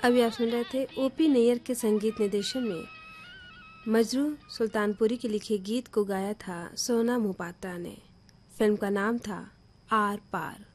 अभी आप सुन रहे थे ओपी नैयर के संगीत निर्देशन में मजरू सुल्तानपुरी के लिखे गीत को गाया था सोना मोहपात्रा ने। फिल्म का नाम था आर पार।